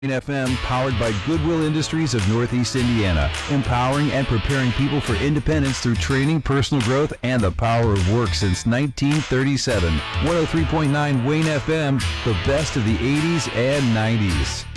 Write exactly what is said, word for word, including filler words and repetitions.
F M, powered by Goodwill Industries of Northeast Indiana, empowering and preparing people for independence through training, personal growth, and the power of work since nineteen thirty-seven. one oh three point nine Wayne F M, the best of the eighties and nineties.